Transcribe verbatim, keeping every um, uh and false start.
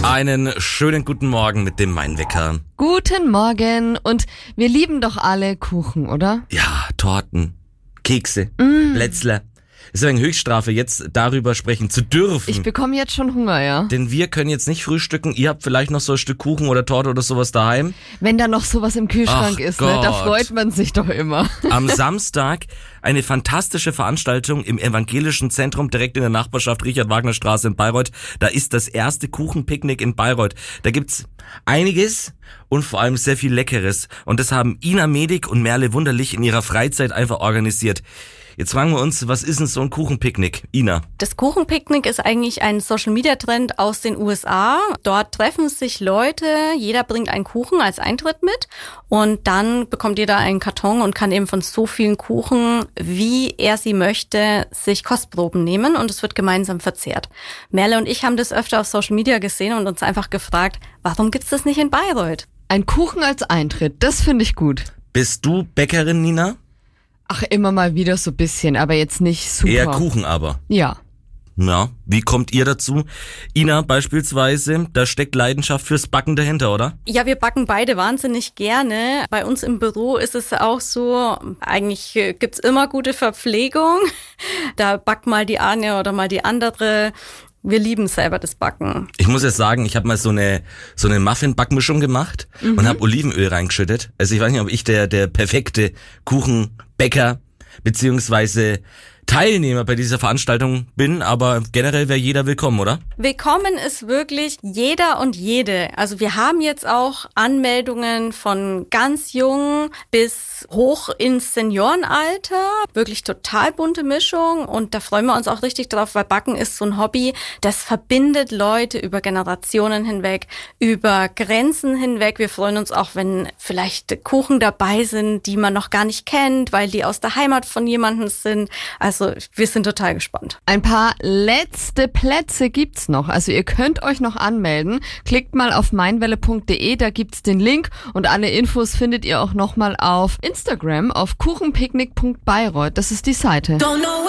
Einen schönen guten Morgen mit dem Mainwecker. Guten Morgen. Und wir lieben doch alle Kuchen, oder? Ja, Torten, Kekse, Mm. Plätzler. Es ist eine Höchststrafe, jetzt darüber sprechen zu dürfen. Ich bekomme jetzt schon Hunger, ja. Denn wir können jetzt nicht frühstücken. Ihr habt vielleicht noch so ein Stück Kuchen oder Torte oder sowas daheim. Wenn da noch sowas im Kühlschrank Ach ist, ne, da Gott. freut man sich doch immer. Am Samstag eine fantastische Veranstaltung im Evangelischen Zentrum direkt in der Nachbarschaft Richard-Wagner-Straße in Bayreuth. Da ist das erste Kuchenpicknick in Bayreuth. Da gibt's einiges und vor allem sehr viel Leckeres. Und das haben Ina Medig und Merle Wunderlich in ihrer Freizeit einfach organisiert. Jetzt fragen wir uns, was ist denn so ein Kuchenpicknick? Ina? Das Kuchenpicknick ist eigentlich ein Social-Media-Trend aus den U S A. Dort treffen sich Leute, jeder bringt einen Kuchen als Eintritt mit und dann bekommt jeder einen Karton und kann eben von so vielen Kuchen, wie er sie möchte, sich Kostproben nehmen und es wird gemeinsam verzehrt. Merle und ich haben das öfter auf Social Media gesehen und uns einfach gefragt, warum gibt's das nicht in Bayreuth? Ein Kuchen als Eintritt, das finde ich gut. Bist du Bäckerin, Nina? Ach, immer mal wieder so ein bisschen, aber jetzt nicht super. Eher Kuchen aber. Ja. Na, wie kommt ihr dazu? Ina beispielsweise, da steckt Leidenschaft fürs Backen dahinter, oder? Ja, wir backen beide wahnsinnig gerne. Bei uns im Büro ist es auch so, eigentlich gibt's immer gute Verpflegung. Da backt mal die eine oder mal die andere. Wir lieben selber das Backen. Ich muss jetzt sagen, ich habe mal so eine so eine Muffin-Backmischung gemacht mhm. und habe Olivenöl reingeschüttet. Also ich weiß nicht, ob ich der der perfekte Kuchenbäcker beziehungsweise Teilnehmer bei dieser Veranstaltung bin, aber generell wäre jeder willkommen, oder? Willkommen ist wirklich jeder und jede. Also wir haben jetzt auch Anmeldungen von ganz jung bis hoch ins Seniorenalter. Wirklich total bunte Mischung und da freuen wir uns auch richtig drauf, weil Backen ist so ein Hobby, das verbindet Leute über Generationen hinweg, über Grenzen hinweg. Wir freuen uns auch, wenn vielleicht Kuchen dabei sind, die man noch gar nicht kennt, weil die aus der Heimat von jemandem sind. Also wir sind total gespannt. Ein paar letzte Plätze gibt's noch. Also ihr könnt euch noch anmelden. Klickt mal auf meinwelle punkt de, da gibt's den Link und alle Infos findet ihr auch nochmal auf Instagram auf kuchenpicknick punkt bayreuth. Das ist die Seite. Don't know